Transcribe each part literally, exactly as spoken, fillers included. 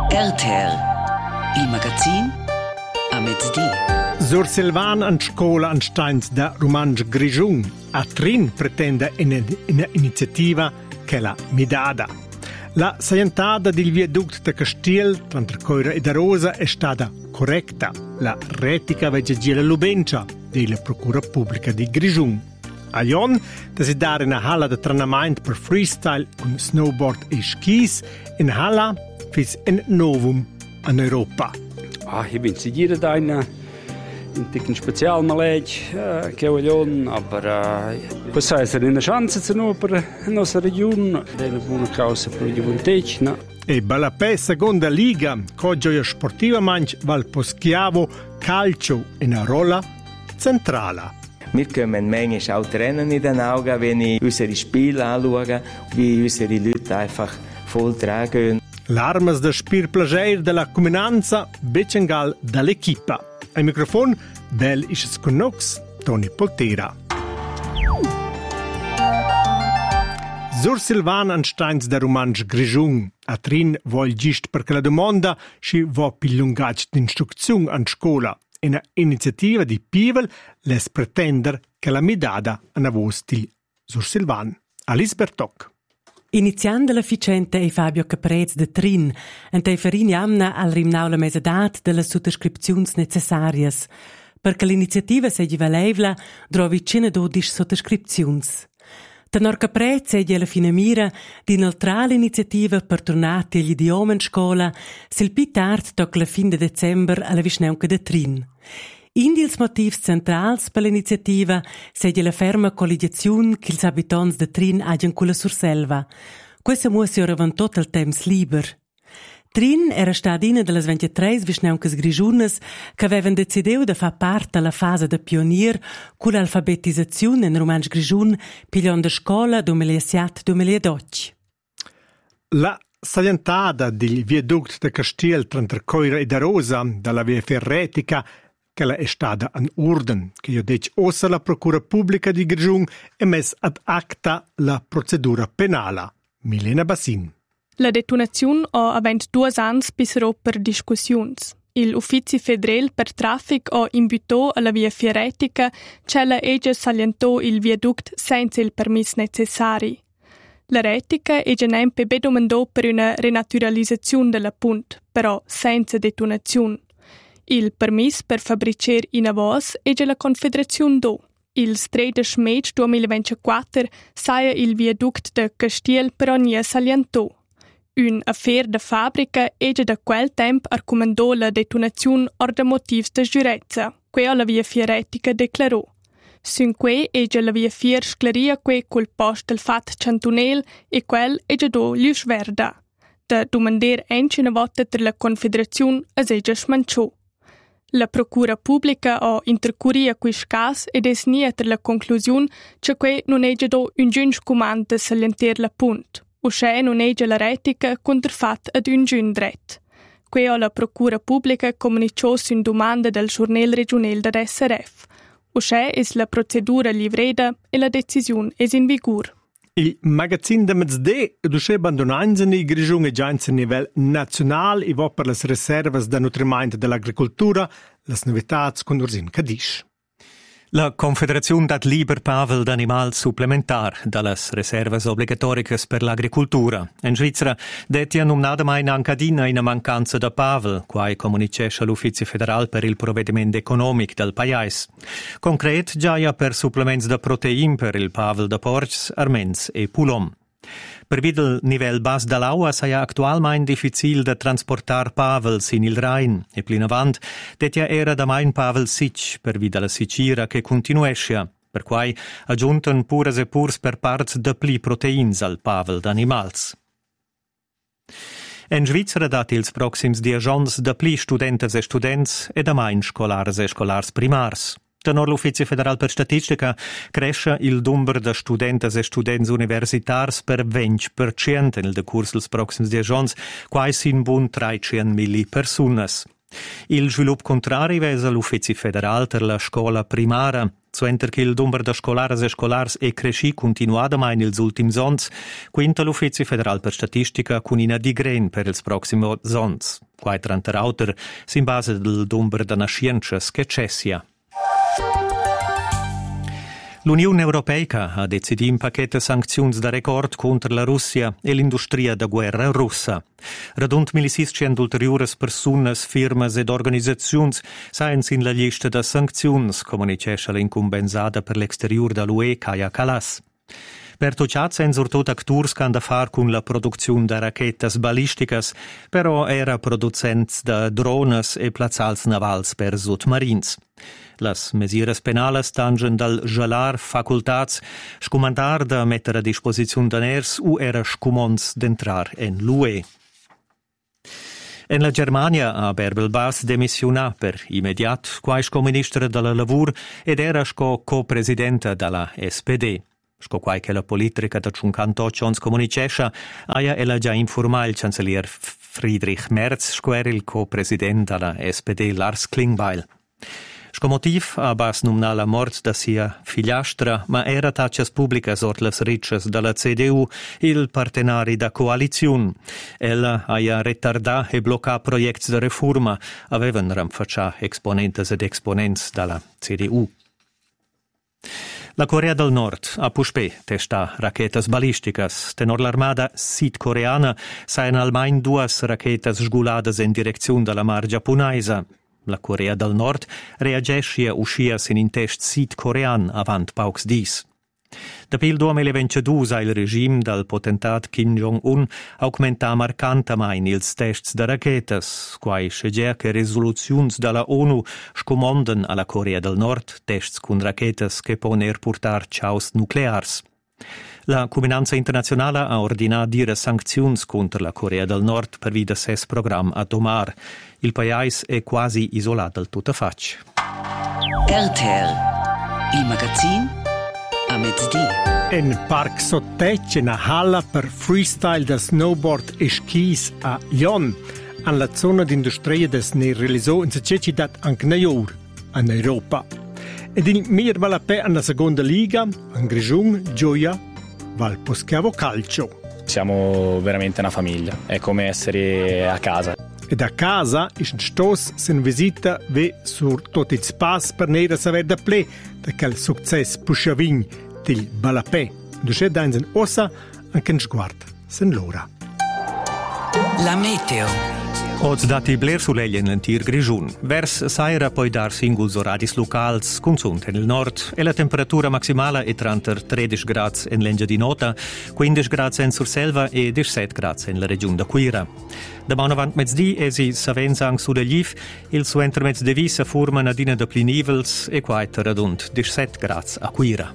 R T R, il magazin a mezzodì. Sur Silvan an scola an Steins da Romansch Grigiun a Trin pretende un'iniziativa che la Midada. La saientada del viaduct de Castiel tra Coira e da Rosa è stata corretta. La retica veggia Lubencia della Procura Pubblica di Grigiun. A Jon desiderare una halla de treinamento per freestyle con snowboard e skis in halla fis in novum in Europa. Ah, ich bin sicuro da eine ein Spezialmaleg äh, che vogliono, aber äh, questa è una chance zu nur per la nostra regione, della buona causa per la gioventù. E bella pe seconda liga, cogioia sportiva manch val poschiavo calcio in a rolla centrala. Wir kommen manchmal auch Tränen in den Augen, wenn ich unsere Spiele anschaue, wie unsere Leute einfach voll tragen. L'armas de spir plager della comunanza becengal dall'equipa. Al microfono, bel isches connox, Tony Poltera. Sur Silvan an Steins da Romansch Grigiun. A Trin vol gist perché la domanda si va pilungac d'instruzione an scola. Una iniziativa di Pivel les pretender che la midada a vostil Sur Silvan. Alice Bertoc. Iniziando la ficenta è Fabio Caprez de Trin, ante farini amna al rimnau la mesedat delle sottoscripzioni necessarie, perché l'iniziativa seggi valevla drovi cina dodici sottoscripzioni. Tenor Caprez seggi alla fine mira di un'altra iniziativa per tornare agli idiomi in scuola, sil più tard tocca la fine di dicembre alla Visneunca de Trin. Indi ils motivs centrals per l'iniziativa segge la ferma colligazione che gli abitanti de Trin hagien con la Surselva. Questa muosse ora van tot il temps liber. Trin era stata una delle ventitré visneuncas grigiunas che avevano decidiu de far parte alla fase de pionier con l'alfabetizzazione in Romansch Grigiun pigliando da scola duemilasette duemiladodici. La salientada del viaduct de Castiel tra Coira e da Rosa dalla via ferretica che è stata in ordine, che io dico ossa la Procura Pubblica di Grigiun e messa ad acta la procedura penale. Milena Bassin. La detonazione ha avent due anni bisero per discussioni. Il Uffizi Federal per Traffic ha imbutò alla via Fieretica che la ege salientò il viaduct senza il permesso necessario. La retica ege nempe bedomandò per una renaturalizzazione della punt, però senza detonazione. Il permesso per fabbricare in avos ege la Confederazione do. Il tredici maggio duemilaventiquattro saia il viaduct de Castiel però nie salientò. Un affair de fabbrica ege da quel tempo arcomandò la detonazione or de motivs de giurezza, que la via Fieretica declarò. Sun que ege la via Fier sclaria que col post del fat cantunel e quel ege do lius verda. Da domander encina volta per la Confederazione as ege smanciò. La Procura Pubblica ha intercuria quis cas ed es nia ter la conclusione che que non ege do un giunge comand de salienter la punt. Usce non ege la retica contrafat ad un giun dret. Que ha la Procura Pubblica comunicò sun domanda del giornale regionale da S R F. Usce es la procedura livreda e la decisione es in vigor. Il magazzin de mezzodì dusce abbandonanza in Grigiun e già in livello nazionale e va per le riserve da nutrimento dell'agricoltura, le novità con Ursin Cadisch. La Confederazione dat liber pavel d'animal supplementar dallas reservas obligatoricas per l'agricultura. In Svizzera detia numnada mai in Ancadina in mancanza da pavel, quai comunicesce l'Uffizio Federal per il provvedimento economic del pais. Concret giaia per supplements da protein per il pavel da porcs, arments e pulom. Per videl nivel bas dall'aua saia actualmein difficil de transportar pavels in il Rhein, e plin avant detia era da main pavel sitch per videla sicira che continuescia, per quai aggiunten puras e purs per parts de pli proteins al pavel d'animals. En Svizzera dat ils proxims diagions de pli studentes e students e da main scolars e scolars primars. Tenor l'Uffizio Federal per Statistica cresce il numero de studentes e students universitars per venti per cento nel decurs dels proxims diagions, quai sin bun trecento mila personas. Il sviluppo contrario vesa l'Uffizi federal per la scuola primaria. Suenter che il numero de scolares e scolars è cresci continuadamente negli ultimi anni, quinta l'Uffizi federal per statistica con una digren per ils prossimi anni. Quai trenta auter si in base del numero de nasciences che cessia. L'Unione Europea ha deciso un pacchetto di sanzioni da record contro la Russia e l'industria da guerra russa. Rund milleseicento ulteriori persone, firme ed organizzazioni saranno in la lista di sanzioni, comunicesce l'incombenzata per l'esteriore dall'U E, Kaja Kallas. Per tucciat sen surtot acturs che hanno a fare con la produzione di racchetas balisticas, però era producents de drones e plazzals navals per sotmarins. Las mesures penales tangen dal gelar facultats scomandar da mettere a disposizione daners u era scumons d'entrar en l'U E. En la Germania ha Bärbel Bas demissionà per immediat quaisco ministra della lavur ed era sco co-presidenta della S P D. Sco quai che la politica da cinquantotto ans comunicescia aia ella già informa il cancellier Friedrich Merz sco era il co-president della S P D Lars Klingbeil. Sco motiv ha Bas numna la mort da sia figliastra, ma era taccias publicas ort las riccias dalla C D U, il partenari da coalizione. Ella aia retardà e bloccà proiects de reforma, avevan ramfaccià exponentes ed exponents dalla C D U. La Corea del Nord ha puspé testa rachetas balisticas. Tenor l'armada sudcoreana sain almain duas rachetas sguladas in direzione dalla mar giapponesa. La Corea del Nord reagesce uscias in in test sudcorean avant paucs dis. Dapil duemilaventidue ha il regime del potentat Kim Jong-un augmentà marcantamain ils tests de rachetas, quai scegia che resoluziuns dalla ONU scomondan alla Corea del Nord tests con rachetas che poner portar ciaus nuclears. La comunanza internazionale ha ordinato dire sanzioni contro la Corea del Nord per via ses programma a domar. Il paese è quasi isolato dal tutta faccia. R T L, il magazzino a mezzodì. In Park Sottec, in una halla per freestyle da snowboard e skis a Lyon, alla zona d'industria des ne realizzò in società anche naior in Europa. Ed in mir valapè alla seconda liga, in Grigion, Gioia, Val Poschiavo Calcio. Siamo veramente una famiglia, è come essere a casa. Ed a casa is un stos sin visita ve sur tot il spas per nera saver da ple da quel success pusciavign del Balapè. Dusce dains in ossa anche in sguard sen l'ora. La meteo. Oz dati bler sull'eglia in l'antir Grigiun. Vers saira poi dar singuls oradis locals, consunt nel nord, e la temperatura maximale è tranter tredici gradi in l'engia di nota, quindici gradi in Surselva e diciassette gradi in la regione da Quira. Da mano avant mezzdi esi savenzang su da Gif, il suo intermezz de visa forma nadina da plinivels e quaita radund diciassette gradi a Quira.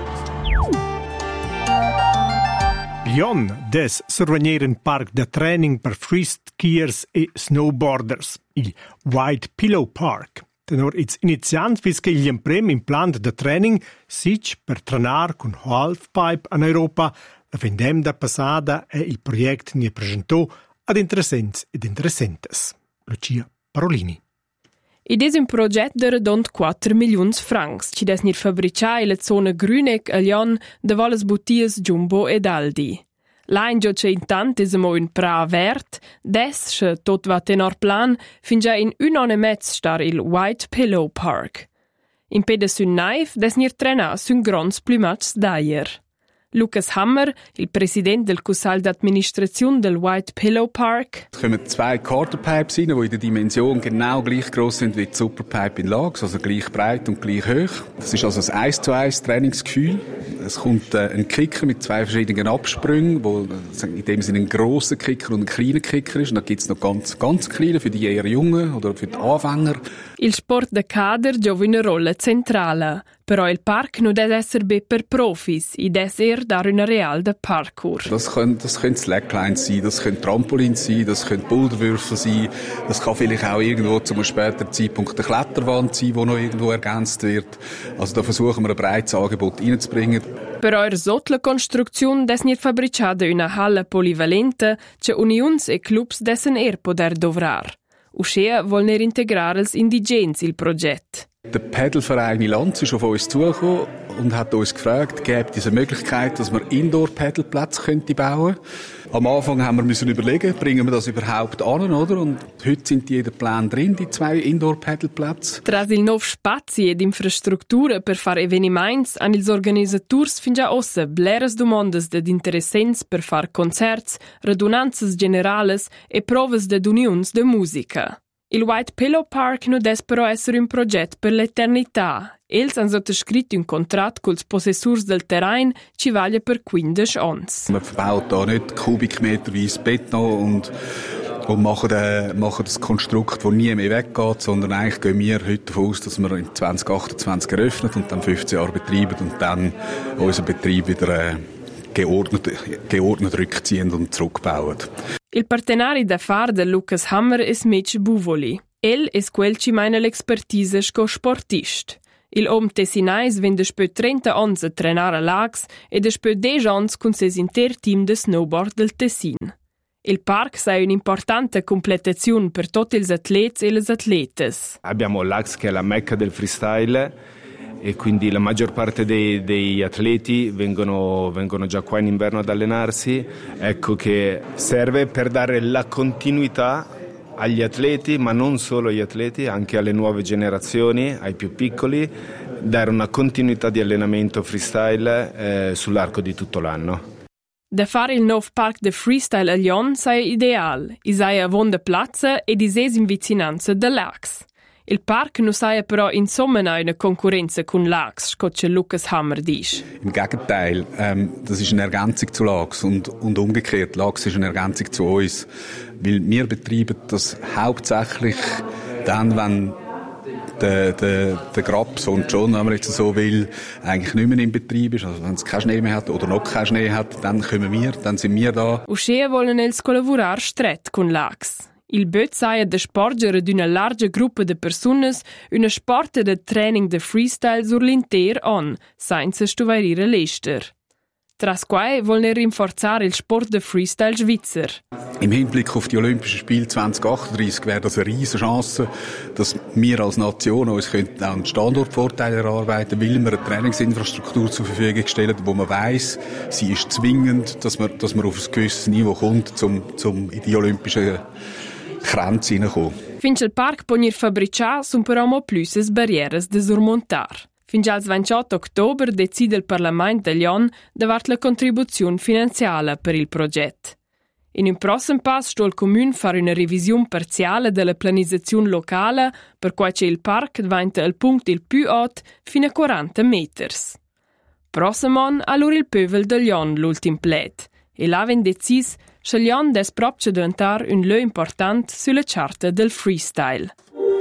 Lyon des survegner un parc de training per freeskiers e snowboarders, il White Pillow Park. Tenor its iniziants vis che gli imprem in plan de training sich per tranar con halfpipe in Europa, la vendem da passada e il proiect ne presentò ad interessents ed interessentes. Lucia Parolini. Id es un progetto de redond quattro milioni francs, ci des nir fabricà in la zona Grünegg a Lyon davant las botties Jumbo ed Aldi. L'angio c'è intant es amo un pra vert, des che tot va tenor plan, fin già in un anno e mezzo star il White Pillow Park. In peda sun naif des nir trena sun grons plumats d'aier. Lucas Hammer, il presidente del Consiglio d'Administration del White Pillow Park. Es kommen zwei Quarterpipes rein, die in der Dimension genau gleich groß sind wie die Superpipe in Lags, also gleich breit und gleich hoch. Das ist also ein eins zu eins Trainingsgefühl. Es kommt äh, ein Kicker mit zwei verschiedenen Absprüngen, wo in dem Sinne ein grosser Kicker und ein kleiner Kicker ist. Und dann gibt es noch ganz, ganz kleine für die eher Jungen oder für die Anfänger. Il sport de cader gioca una rolla centrale, però il park non deve essere be per profis, i deve er dar una real de parkour. Das können, das können Slacklines sein, das können Trampolins sein, das können Boulderwürfe sein, das kann vielleicht auch irgendwo zu einem späteren Zeitpunkt eine Kletterwand sein, die noch irgendwo ergänzt wird. Also da versuchen wir ein breites Angebot reinzubringen. Però er sot la construczione des nir fabricada una halla polivalente, che unions e clubs dessen er poder dovrar. Uschea vuol ner integrar els indigens il progetto. Der Pedalverein Lanz ist auf uns zugekommen und hat uns gefragt, gibt es eine Möglichkeit, dass wir Indoor-Pedalplätze könnte bauen? Am Anfang haben wir müssen überlegen, bringen wir das überhaupt an, oder? Und heute sind die in den Plan drin, die zwei Indoor-Pedalplätze. Tras il nov spazi ed infrastruttura per far eveniments, han ils organisaturs fin già ossa bleras domandas dad interessents per far concerts, radunanzas generales e provas dad unions de musica. Il White Pillow Park non des però essere un progetto per l'eternità. Els han sottoscritto un contratto con i possessori del terrain, ci vale per quindici anni. Man verbaut da nicht kubikmeterweise Beton und, und machen, äh, machen das Konstrukt, das nie mehr weggeht, sondern eigentlich gehen wir heute davon aus, dass wir im zwanzig achtundzwanzig eröffnen und dann fünfzehn Jahre betreiben und dann unseren Betrieb wieder äh, geordnet, geordnet rückziehen und zurückbauen. Il partenari da far de Lucas Hammer es Mitch Buvoli. El es quel ci meina l'expertise sco sportist. Il om tessinais vende despö trenta ans a trenar a lags e despö dec ans con ses inter team de snowboard del Tessin. Il park sai un'importante completazione per tutti els atleti e le atletes. Abbiamo l'Ax che è la mecca del freestyle e quindi la maggior parte dei, degli atleti vengono, vengono già qua in inverno ad allenarsi. Ecco che serve per dare la continuità agli atleti, ma non solo agli atleti, anche alle nuove generazioni, ai più piccoli, dare una continuità di allenamento freestyle eh, sull'arco di tutto l'anno. Da fare il nuovo park de freestyle a Lyon sei ideal, isai a vonda plazza ed ises in vicinanza dell'Ax. Il park non sei però insomma una Konkurrenz con l'Ax, scoce Lucas Hammer dice. Im Gegenteil, ähm, das ist eine Ergänzung zu Lax und, und umgekehrt, Lax ist eine Ergänzung zu uns, weil wir betreiben das hauptsächlich dann, wenn der, der, der Graps und schon, wenn man jetzt so will, eigentlich nicht mehr im Betrieb ist, also wenn es keinen Schnee mehr hat oder noch keinen Schnee hat, dann kommen wir, dann sind wir da. Uschea wollen els collaborar stret con l'Ax. Il böt saia de sporgere d'una larga gruppa de personas una sporta de training de freestyle sur l'inter on, senza stuvairire l'ester. Tras quai wollen rinforzare il sport de freestyle svizzer. Im Hinblick auf die Olympischen Spiele zwanzig achtunddreißig wäre das eine riesige Chance, dass wir als Nation uns könnten auch einen Standortvorteil erarbeiten, weil wir eine Trainingsinfrastruktur zur Verfügung stellen, wo man weiss, sie ist zwingend, dass man, dass man auf ein gewisses Niveau kommt, um, um in die Olympischen Grenze hineinkommen. Fins il park ponir fabricar sun però mo pluses barrieres de surmontar. Fins al ventotto ottobre decide il Parlament de Lyon davart la contribuzione finanziale per il progetto. In un prossimo passo sto il Comune fare una revisione parziale della pianizzazione locale per cui c'è il park diventa il punto il più alto fino a quaranta metri. Prossimo anno allora il Pövel de Lyon l'ultim plet e l'avven decis che Lyon des proprio diventare un lieu importante sulla charta del freestyle.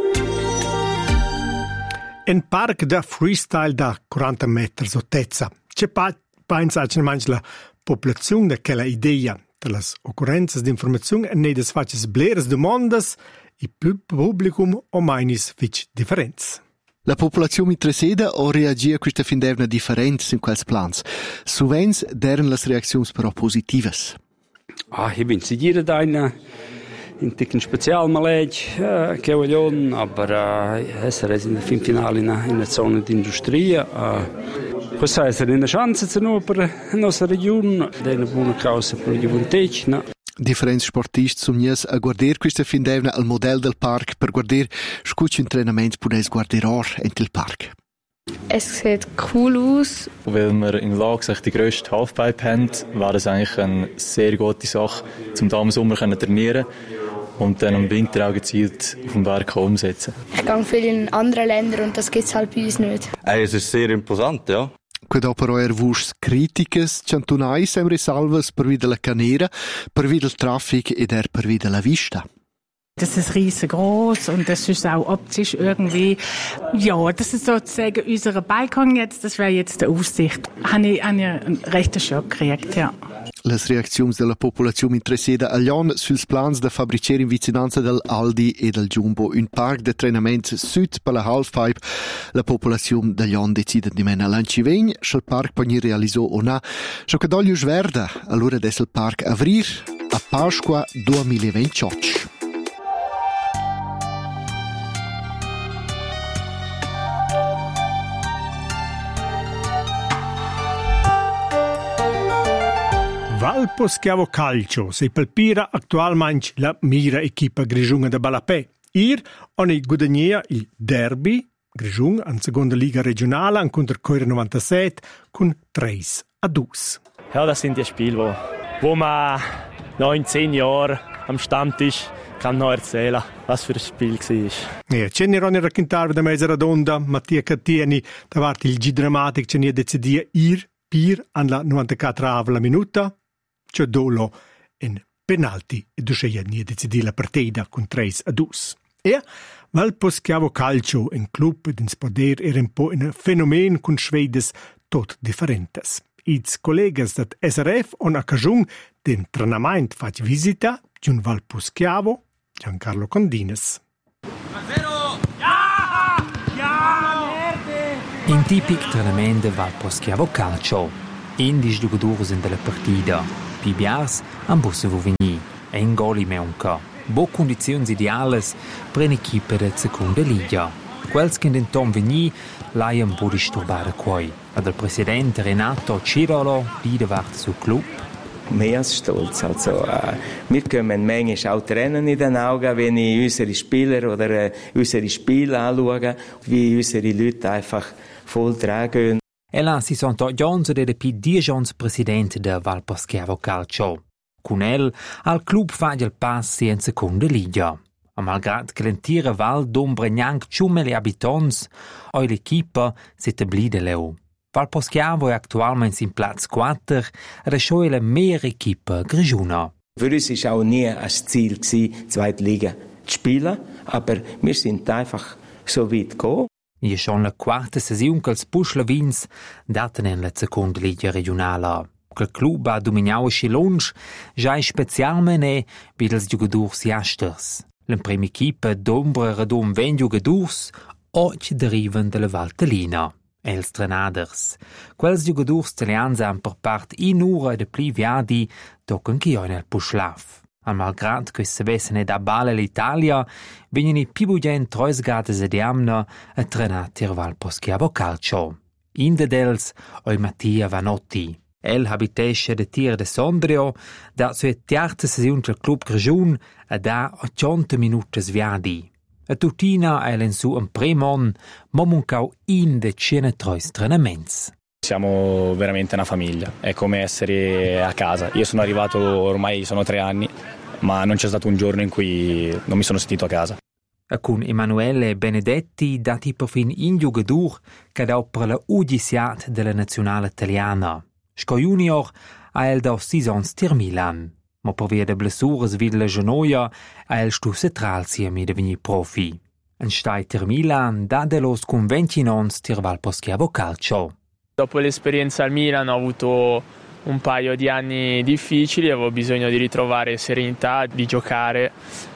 Un park da freestyle da quaranta metri d'altezza. C'è pensa che la popolazione da quella idea delle occorrenze di informazione e ne des faces bleres domandas il publicum o mainis vic differenz. La popolazione interessata o reagia a questa fin d'evna differenza in quels plans. Suvens deren las reaczioni però positivas. Ah, ich bin sicher deine in dicken Spezialmalech äh, che vogliono, aber äh, essere in der Finale in einer Zone di industria. Äh, questa è una chance per la nostra regione, è una buona causa per la gioventù. Differenti sportisti sono nies a guardare questa fin d'evna al modello del park per guardare scucci entrenamento potesse guardare or entro il park. Es sieht cool aus. Weil wir in Lax die grösste Halfpipe haben, wäre es eigentlich eine sehr gute Sache, um da im Sommer zu trainieren und dann im Winter auch gezielt auf dem Berg umsetzen. Ich gehe viel in andere Länder und das gibt es halt bei uns nicht. Es ist sehr imposant, ja. Quando però er vus criticas, centunai sempre salvas per via della canera, per via del traffic ed er per via della vista. Das ist riesengroß und das ist auch optisch irgendwie, ja, das ist sozusagen unser Balkon jetzt, das wäre jetzt die Aussicht. Habe ich, habe ich einen rechten Schock gekriegt, ja. Les reaccions della popolazione interessata a Lyon suls plans da fabbricare in vicinanza del Aldi e del Jumbo un parc de treinaments sud per la halfpipe. La popolazione de Lyon decide di mena l'Ancivegn, se il parc pogni realizzò o na. Se che doglio sverda, allora adesso il parc avrir a Pasqua duemilaventotto. Val Poschiavo Calcio si palpira attualmente la mira equipa Grigiunga de Balapè. Ir oni guadagnia il derby Grigiung in seconda liga regionale contro Coira novantasette con tre a due. Ja, das sind die Spiele, wo, wo man neun, zehn Jahre am Stammtisch kann noch erzählen, was für ein Spiel war. Ja, c'è ne ronne raccontare da mezza radonda, Mattia Cattieni, davanti il G Dramatic c'è ne decidia ir pir alla novantaquattro minuta, c'è dolo in penalti e dusceia ne decidia la partita con tre a due. E Val Poschiavo Calcio in club ed in poder era un po' un fenomeno con svedes tot differentes. Ils collegas dat S R F on occasione d'entrenament fac visita giun Val Poschiavo, Giancarlo Condines. In tipic trenament de Val Poschiavo Calcio. Indis giocadors in della partida. Pibiars am busse vovigni. En goli meunca. Bo condizioni ideales per un'equipe de seconda liga. Quels che in Tom Vigny l'hai un po' disturbare qua. Ad il presidente Renato Cirolo lidewart sul club. Mehr als stolz. Also, äh, wir kommen manchmal auch Tränen in den Augen, wenn ich unsere Spieler oder äh, unsere Spiele anschaue, wie unsere Leute einfach voll tragen. Ella si sono Jones ed è più dieci anni presidente del Val Poschiavo Calcio. Con el, al club fa il passi in seconda liga. A malgrado che l'intera Val d'Ombra neanche ciume le abitanti, oi l'equipa si etablì leu. Val Poschiavo è attualmente in Platz quattro ed è la meilleure equipa grigiuna. Für uns war auch nie ein Ziel, die zweite Liga zu spielen, aber wir sind einfach so weit gekommen. È schon la quarta sessione che els Puschlevins daten in la seconda liga regionale. Il club ha dominato Schilunsch, già specialmente per i giocatori asters. La prima equipa d'Ombra radom ven giocatori oggi derivano dalla Valtellina. Els trenaders. Quels giocatori italiani hanno per parte in ora de pli viadi toccano che io nel Puschlaf. Al malgrado che se vessene da bale l'Italia, vengono i più bugen trois gades ed amna a trenati al Val Poschiavo Calcio. Inde dels oi Mattia Vanotti. El habitesce de tir de Sondrio, da sua terza sessione del club Grigiun a da ottanta minuti sviadi. A tutina el in su un premon, ma mancau in de cene trois trenaments. Siamo veramente una famiglia, è come essere a casa. Io sono arrivato ormai sono tre anni, ma non c'è stato un giorno in cui non mi sono sentito a casa. E con Emanuele Benedetti dati perfin in giocadur che da per la udiciat della nazionale italiana. Sco junior ha el da sei anni tir Milan, ma per via de blessuras vid la genoia ha el stu centralsi a mi deveni profi. En stai tir Milan da de los con venti anni tir Val Poschiavo Calcio. Dopo l'esperienza al Milan ho avuto un paio di anni difficili, avevo bisogno di ritrovare serenità, di giocare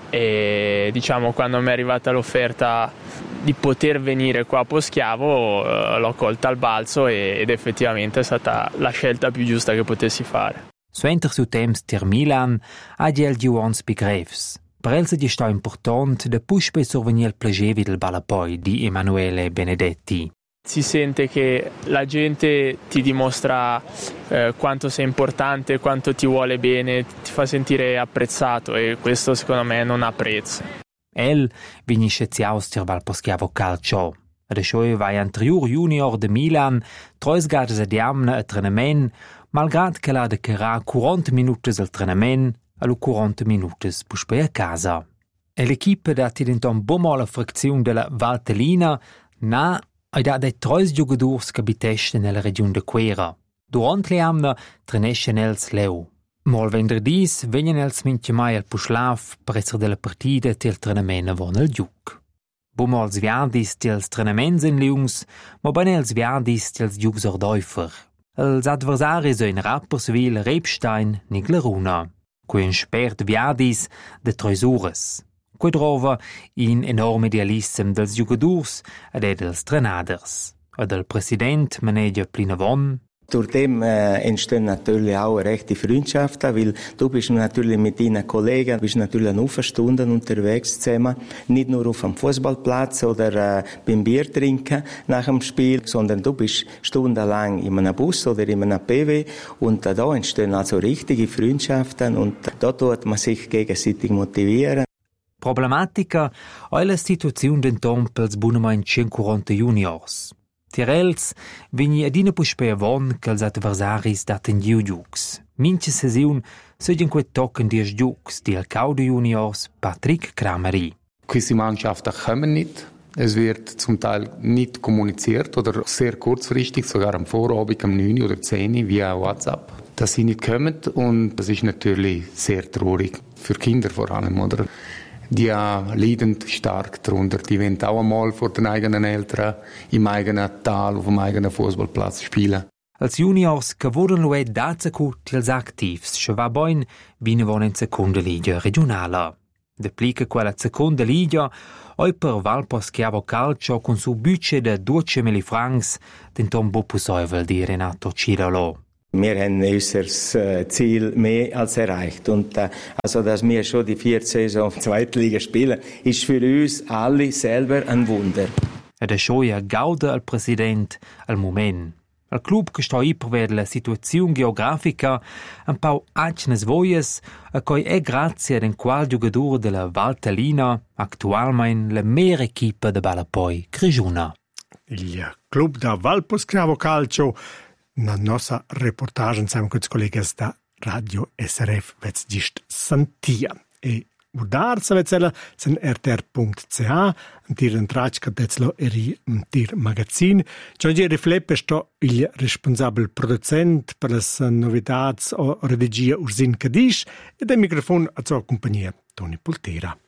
e diciamo quando mi è arrivata l'offerta di poter venire qua a Poschiavo eh, l'ho colta al balzo e, ed effettivamente è stata la scelta più giusta che potessi fare. Suenter su temps tir Milan ha gel giuans begreifs. Per el se sta important de puspe survenir il plagevi del Balapoi di Emanuele Benedetti. Si sente che la gente ti dimostra eh, quanto sei importante, quanto ti vuole bene, ti fa sentire apprezzato e questo secondo me non ha prezzo. El vinisce ziaus tir Val Poschiavo Calcio. Ad escioi vai anterior junior de Milan, trois gades ad amna a trenament, malgrad che la de carà quaranta minutos al trenament, allo quaranta minutos puspe a casa. E l'equipe da tidenton bomo la frazione della Valtellina na e da dei trois giocatori che abitesce nella regione de Quera. Durante le amna trenesce els leu. Mol vendredis vengono els minche mai al Puschlaf presso della partita til trenament avon al giuc. Bom als viardis tils trenaments in liungs, ma ben els viardis tils giucs ordäufer. Els adversaris in Rapperswil, Rebstein, Nigleruna. Qui un spert viardis de trois ures. Qui trova in enorme idealism dels giocadors ed ed dels trenaders. Ed el president manegia Plinavon, Durch dem äh, entstehen natürlich auch rechte Freundschaften, weil du bist natürlich mit deinen Kollegen, bist natürlich eine Stunden unterwegs zusammen, nicht nur auf dem Fußballplatz oder äh, beim Bier trinken nach dem Spiel, sondern du bist stundenlang in einem Bus oder in einem P W und äh, da entstehen also richtige Freundschaften und da tut man sich gegenseitig motivieren. Problematica è la situazione denton pels bunamein cinquanta juniors. Tirels vegni adina puspea von che els adversaris daten giu giucs. Minche sesiun segien quei tocken dies giucs, di al Caude Juniors Patrick Krameri. Queste Mannschaften kommen nicht. Es wird zum Teil nicht kommuniziert oder sehr kurzfristig, sogar am Vorabend um neun oder zehn via WhatsApp, dass sie nicht kommen und das ist natürlich sehr traurig für Kinder vor allem, oder? Die leiden stark darunter. Die wollen auch einmal vor den eigenen Eltern im eigenen Tal, auf dem eigenen Fußballplatz spielen. Als Juniors che volen lo è dazacut ils activs, che va boin vine von in seconda liga regionala. Deplica quella seconda liga, oi per Valpos Chiavo Calcio con su budget de duecento francs, denton Bopusäuvel di Renato Cirolo. Wir haben unser Ziel mehr als erreicht. Und äh, also, dass wir schon die vierte Saison Zweitliga spielen, ist für uns alle selber ein Wunder. Ed è scioia gauda al president al moment. Al club che sta iper la situazione geografica un pau acnes voies a cui è grazie ad un qual giocatore della Valtellina attualmente la mera equipa de Balapoi Grigiuna. Il club da Valpos Chiavo Calcio. Na nostra reportage insieme con i colleghi da Radio S R F vets gist sentia. E udarsa vetzela sen r t r punct c h antir entracca detzlo eri antir magazin. Giorgi rifleppe sto il responsabile producent per las novidades o redagia Ursin Cadisch e del microfono a sua compagnia Toni Poltera.